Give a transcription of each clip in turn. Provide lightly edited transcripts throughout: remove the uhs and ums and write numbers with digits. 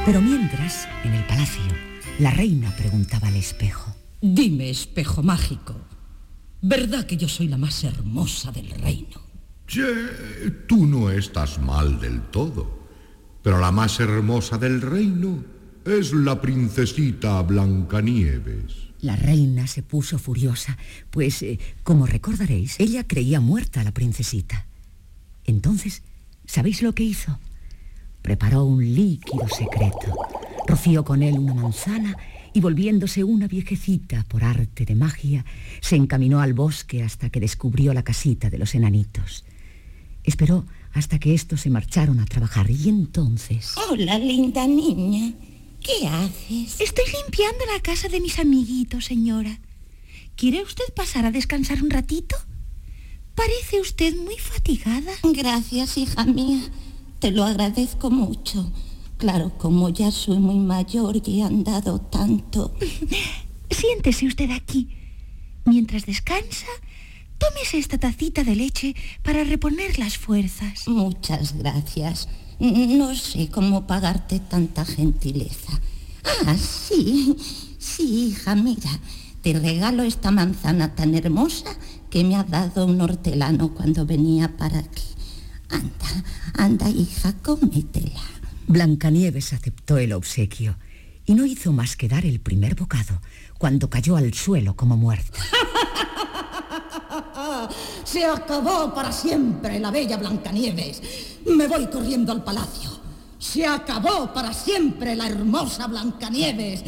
Pero mientras, en el palacio, la reina preguntaba al espejo: Dime, espejo mágico, ¿verdad que yo soy la más hermosa del reino? Che, tú no estás mal del todo, pero la más hermosa del reino es la princesita Blancanieves. La reina se puso furiosa, pues, como recordaréis, ella creía muerta a la princesita. Entonces, ¿sabéis lo que hizo? Preparó un líquido secreto, roció con él una manzana y, volviéndose una viejecita por arte de magia, se encaminó al bosque hasta que descubrió la casita de los enanitos. Esperó hasta que estos se marcharon a trabajar y entonces... Hola, linda niña. ¿Qué haces? Estoy limpiando la casa de mis amiguitos, señora. ¿Quiere usted pasar a descansar un ratito? Parece usted muy fatigada. Gracias, hija mía. Te lo agradezco mucho. Claro, como ya soy muy mayor y he andado tanto... Siéntese usted aquí. Mientras descansa, tómese esta tacita de leche para reponer las fuerzas. Muchas gracias. No sé cómo pagarte tanta gentileza. Ah, sí, hija, mira. Te regalo esta manzana tan hermosa que me ha dado un hortelano cuando venía para aquí. Anda, hija, cómetela. Blancanieves aceptó el obsequio y no hizo más que dar el primer bocado cuando cayó al suelo como muerta. Se acabó para siempre la bella Blancanieves. Me voy corriendo al palacio. Se acabó para siempre la hermosa Blancanieves.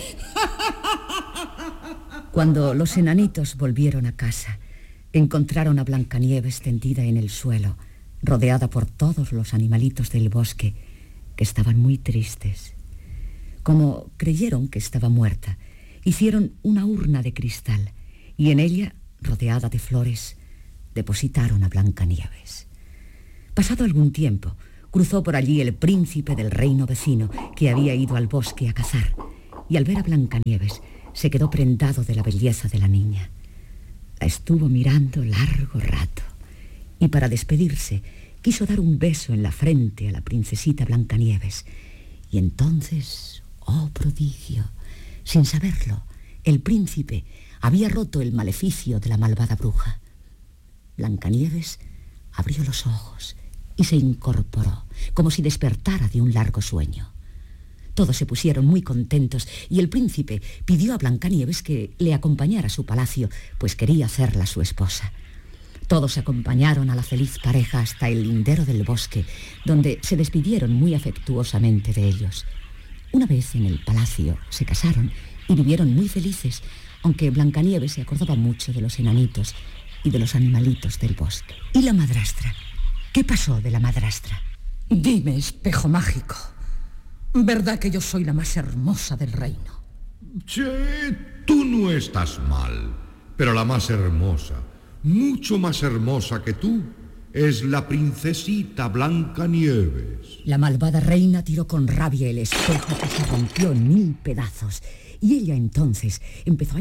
Cuando los enanitos volvieron a casa, encontraron a Blancanieves tendida en el suelo, rodeada por todos los animalitos del bosque, que estaban muy tristes. Como creyeron que estaba muerta, hicieron una urna de cristal y en ella, rodeada de flores, depositaron a Blancanieves. Pasado algún tiempo, cruzó por allí el príncipe del reino vecino, que había ido al bosque a cazar, y al ver a Blancanieves se quedó prendado de la belleza de la niña. La estuvo mirando largo rato y, para despedirse, quiso dar un beso en la frente a la princesita Blancanieves. Y entonces, oh prodigio, sin saberlo, el príncipe había roto el maleficio de la malvada bruja. Blancanieves abrió los ojos y se incorporó, como si despertara de un largo sueño. Todos se pusieron muy contentos y el príncipe pidió a Blancanieves que le acompañara a su palacio, pues quería hacerla su esposa. Todos acompañaron a la feliz pareja hasta el lindero del bosque, donde se despidieron muy afectuosamente de ellos. Una vez en el palacio se casaron y vivieron muy felices, aunque Blancanieves se acordaba mucho de los enanitos y de los animalitos del bosque. ¿Y la madrastra? ¿Qué pasó de la madrastra? Dime, espejo mágico, ¿verdad que yo soy la más hermosa del reino? Che, tú no estás mal, pero la más hermosa, mucho más hermosa que tú, es la princesita Blancanieves. La malvada reina tiró con rabia el espejo, que se rompió en 1000 pedazos. Y ella entonces empezó a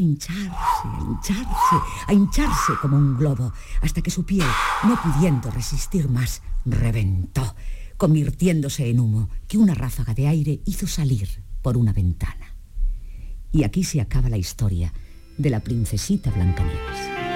hincharse como un globo, hasta que su piel, no pudiendo resistir más, reventó, convirtiéndose en humo que una ráfaga de aire hizo salir por una ventana. Y aquí se acaba la historia de la princesita Blancanieves.